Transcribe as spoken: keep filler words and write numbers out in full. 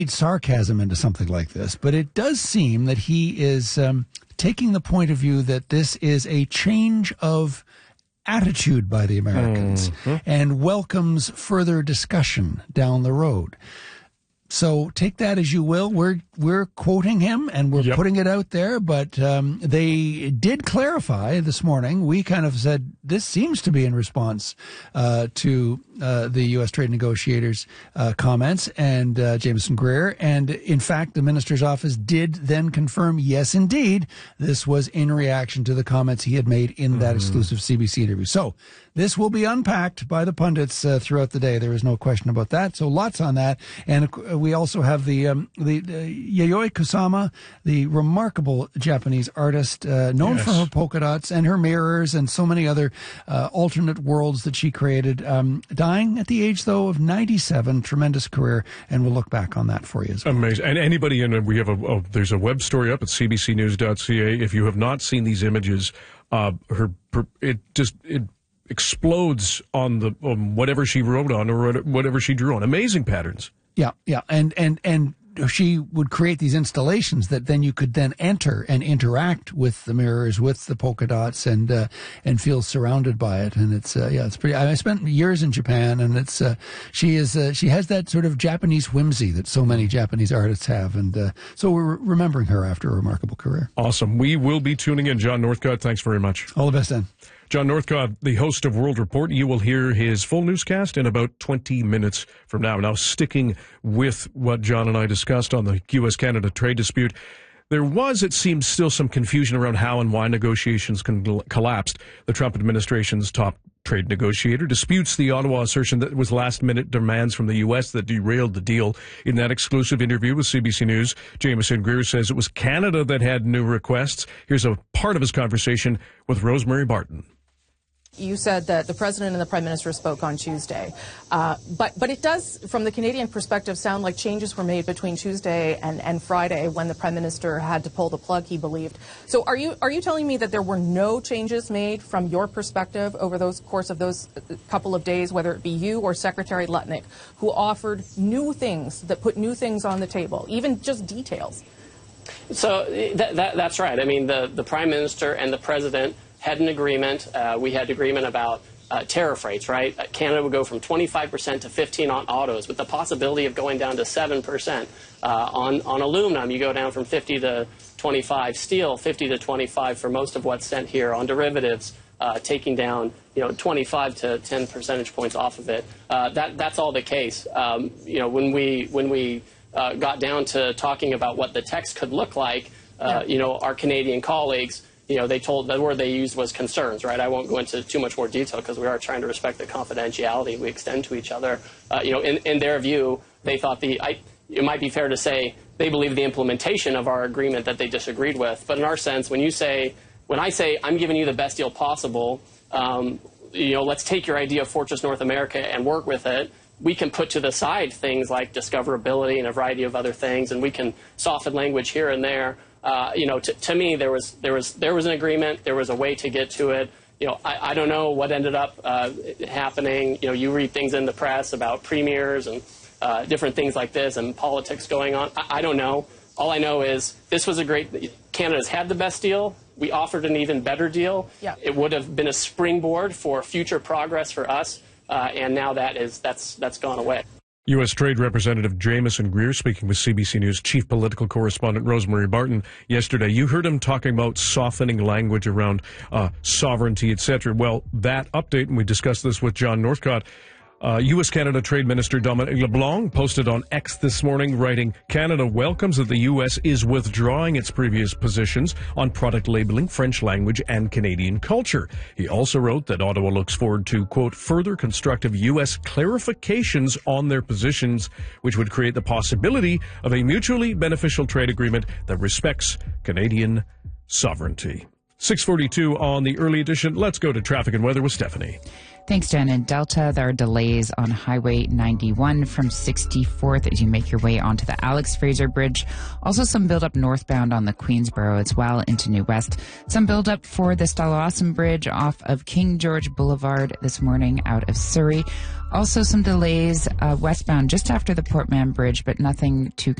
sarcasm into something like this, but it does seem that he is um, taking the point of view that this is a change of attitude by the Americans mm-hmm. and welcomes further discussion down the road. So take that as you will. We're we're quoting him and we're yep. putting it out there, but um, they did clarify this morning. We kind of said this seems to be in response uh, to uh, the U S trade negotiators' uh, comments and uh, Jamieson Greer. And in fact, the minister's office did then confirm, yes, indeed, this was in reaction to the comments he had made in that mm-hmm. exclusive C B C interview. So this will be unpacked by the pundits uh, throughout the day. There is no question about that. So lots on that. And uh, we also have the um, the uh, Yayoi Kusama, the remarkable Japanese artist, uh, known yes. for her polka dots and her mirrors and so many other uh, alternate worlds that she created. Um, dying at the age, though, of ninety-seven. Tremendous career. And we'll look back on that for you as well. Amazing. And anybody in, a, we have a, a, there's a web story up at c b c news dot c a. If you have not seen these images, uh, her, it just, it, explodes on the on whatever she wrote on or whatever she drew on. Amazing patterns. Yeah, yeah, and and and she would create these installations that then you could then enter and interact with the mirrors, with the polka dots, and uh, and feel surrounded by it. And it's uh, yeah, it's pretty. I spent years in Japan, and it's uh, she is uh, she has that sort of Japanese whimsy that so many Japanese artists have, and uh, so we're remembering her after a remarkable career. Awesome. We will be tuning in. John Northcott, thanks very much. All the best, then. John Northcott, the host of World Report. You will hear his full newscast in about twenty minutes from now. Now, sticking with what John and I discussed on the U S Canada trade dispute, there was, it seems, still some confusion around how and why negotiations con- collapsed. The Trump administration's top trade negotiator disputes the Ottawa assertion that it was last-minute demands from the U S that derailed the deal. In that exclusive interview with C B C News, Jamieson Greer says it was Canada that had new requests. Here's a part of his conversation with Rosemary Barton. You said that the President and the Prime Minister spoke on Tuesday, uh, but but it does, from the Canadian perspective, sound like changes were made between Tuesday and, and Friday when the Prime Minister had to pull the plug, he believed. So are you are you telling me that there were no changes made from your perspective over those course of those couple of days, whether it be you or Secretary Lutnick, who offered new things, that put new things on the table, even just details? So that, that, that's right. I mean, the, the Prime Minister and the President had an agreement. Uh, we had agreement about uh, tariff rates, right? Uh, Canada would go from twenty-five percent to fifteen on autos, with the possibility of going down to seven percent. Uh, on, on aluminum, you go down from fifty to twenty-five. Steel, fifty to twenty-five for most of what's sent here. On derivatives, uh, taking down, you know, twenty-five to ten percentage points off of it. Uh, that, that's all the case. Um, you know, when we, when we uh, got down to talking about what the text could look like, uh, yeah. you know, our Canadian colleagues, you know, they told, the word they used was concerns, right? I won't go into too much more detail because we are trying to respect the confidentiality we extend to each other. Uh, you know, in, in their view, they thought the, I, it might be fair to say they believe the implementation of our agreement that they disagreed with. But in our sense, when you say, when I say I'm giving you the best deal possible, um, you know, let's take your idea of Fortress North America and work with it. We can put to the side things like discoverability and a variety of other things, and we can soften language here and there. Uh, you know, t- to me, there was there was there was an agreement. There was a way to get to it. You know, I, I don't know what ended up uh, happening. You know, you read things in the press about premiers and uh, different things like this and politics going on. I, I don't know. All I know is this was a great. Canada's had the best deal. We offered an even better deal. Yeah. It would have been a springboard for future progress for us, uh, and now that is that's that's gone away. U S Trade Representative Jamieson Greer speaking with C B C News Chief Political Correspondent Rosemary Barton yesterday. You heard him talking about softening language around uh, sovereignty, et cetera. Well, that update, and we discussed this with John Northcott, Uh, U S Canada Trade Minister Dominic LeBlanc posted on X this morning, writing, Canada welcomes that the U S is withdrawing its previous positions on product labeling, French language, and Canadian culture. He also wrote that Ottawa looks forward to, quote, further constructive U S clarifications on their positions, which would create the possibility of a mutually beneficial trade agreement that respects Canadian sovereignty. six forty-two on the early edition. Let's go to traffic and weather with Stephanie. Thanks, Jen. In Delta, there are delays on Highway ninety-one from sixty-fourth as you make your way onto the Alex Fraser Bridge. Also some buildup northbound on the Queensboro as well into New West. Some buildup for the Stuyvesant Bridge off of King George Boulevard this morning out of Surrey. Also some delays uh, westbound just after the Port Mann Bridge, but nothing too